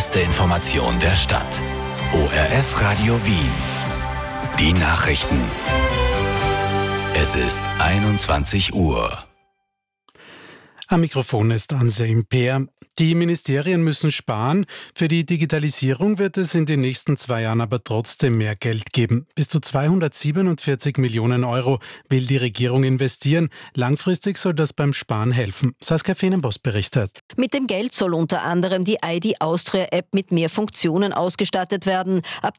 beste Information der Stadt. ORF Radio Wien. Die Nachrichten. Es ist 21 Uhr. Am Mikrofon ist Anselm Peer. Die Ministerien müssen sparen. Für die Digitalisierung wird es in den nächsten 2 Jahren aber trotzdem mehr Geld geben. Bis zu 247 Millionen Euro will die Regierung investieren. Langfristig soll das beim Sparen helfen. Saskia Fenenboss berichtet. Mit dem Geld soll unter anderem die ID Austria App mit mehr Funktionen ausgestattet werden. Ab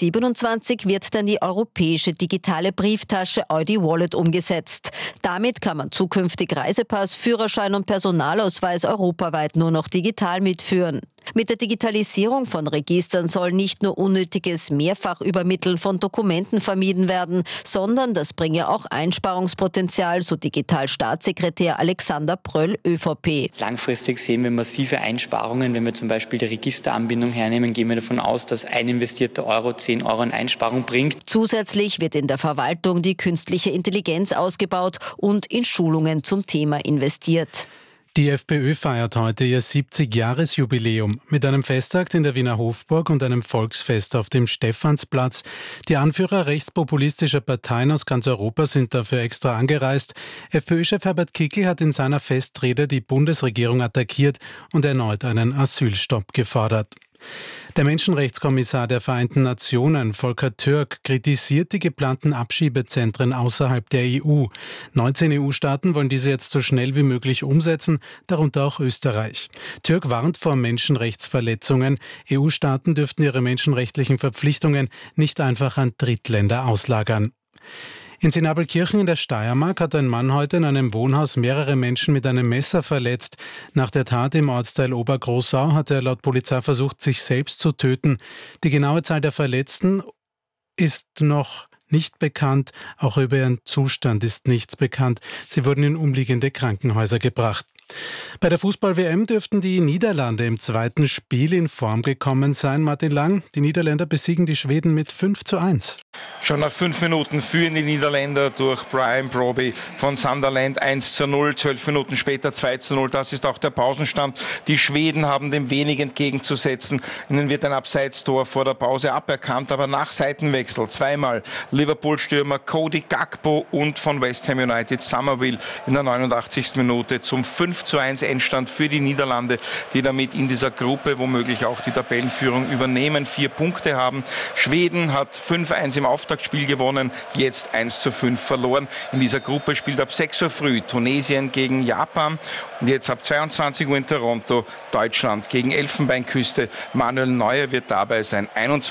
2027 wird dann die europäische digitale Brieftasche ID Wallet umgesetzt. Damit kann man zukünftig Reisepass, Führerschein und Personalausweis europaweit nur noch digital mitführen. Mit der Digitalisierung von Registern soll nicht nur unnötiges Mehrfachübermitteln von Dokumenten vermieden werden, sondern das bringe auch Einsparungspotenzial, so Digitalstaatssekretär Alexander Pröll, ÖVP. Langfristig sehen wir massive Einsparungen. Wenn wir zum Beispiel die Registeranbindung hernehmen, gehen wir davon aus, dass ein investierter Euro 10 Euro an Einsparung bringt. Zusätzlich wird in der Verwaltung die künstliche Intelligenz ausgebaut und in Schulungen zum Thema investiert. Die FPÖ feiert heute ihr 70-Jahres-Jubiläum mit einem Festakt in der Wiener Hofburg und einem Volksfest auf dem Stephansplatz. Die Anführer rechtspopulistischer Parteien aus ganz Europa sind dafür extra angereist. FPÖ-Chef Herbert Kickl hat in seiner Festrede die Bundesregierung attackiert und erneut einen Asylstopp gefordert. Der Menschenrechtskommissar der Vereinten Nationen, Volker Türk, kritisiert die geplanten Abschiebezentren außerhalb der EU. 19 EU-Staaten wollen diese jetzt so schnell wie möglich umsetzen, darunter auch Österreich. Türk warnt vor Menschenrechtsverletzungen. EU-Staaten dürften ihre menschenrechtlichen Verpflichtungen nicht einfach an Drittländer auslagern. In Sinabelkirchen in der Steiermark hat ein Mann heute in einem Wohnhaus mehrere Menschen mit einem Messer verletzt. Nach der Tat im Ortsteil Obergroßau hat er laut Polizei versucht, sich selbst zu töten. Die genaue Zahl der Verletzten ist noch nicht bekannt. Auch über ihren Zustand ist nichts bekannt. Sie wurden in umliegende Krankenhäuser gebracht. Bei der Fußball-WM dürften die Niederlande im zweiten Spiel in Form gekommen sein. Martin Lang, die Niederländer besiegen die Schweden mit 5:1. Schon nach 5 Minuten führen die Niederländer durch Brian Brobby von Sunderland 1:0. 12 Minuten später 2:0. Das ist auch der Pausenstand. Die Schweden haben dem wenig entgegenzusetzen. Ihnen wird ein Abseitstor vor der Pause aberkannt, aber nach Seitenwechsel zweimal Liverpool-Stürmer Cody Gakpo und von West Ham United Somerville in der 89. Minute zum 5:1 Endstand für die Niederlande, die damit in dieser Gruppe womöglich auch die Tabellenführung übernehmen, 4 Punkte haben. Schweden hat 5:1 im Auftaktspiel gewonnen, jetzt 1:5 verloren. In dieser Gruppe spielt ab 6 Uhr früh Tunesien gegen Japan und jetzt ab 22 Uhr in Toronto Deutschland gegen Elfenbeinküste. Manuel Neuer wird dabei sein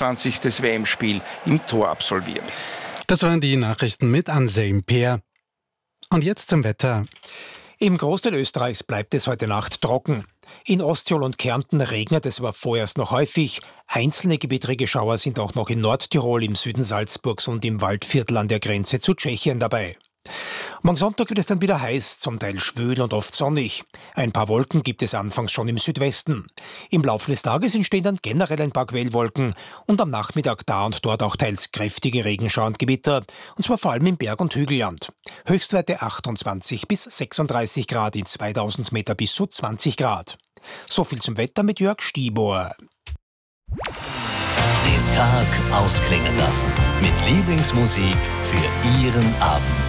21. WM-Spiel im Tor absolvieren. Das waren die Nachrichten mit Anselm Peer. Und jetzt zum Wetter. Im Großteil Österreichs bleibt es heute Nacht trocken. In Osttirol und Kärnten regnet es aber vorerst noch häufig. Einzelne gewittrige Schauer sind auch noch in Nordtirol, im Süden Salzburgs und im Waldviertel an der Grenze zu Tschechien dabei. Morgen Sonntag wird es dann wieder heiß, zum Teil schwül und oft sonnig. Ein paar Wolken gibt es anfangs schon im Südwesten. Im Laufe des Tages entstehen dann generell ein paar Quellwolken und am Nachmittag da und dort auch teils kräftige Regenschauer und Gewitter, und zwar vor allem im Berg- und Hügelland. Höchstwerte 28 bis 36 Grad, in 2000 Meter bis zu 20 Grad. So viel zum Wetter mit Jörg Stiebohr. Den Tag ausklingen lassen mit Lieblingsmusik für Ihren Abend.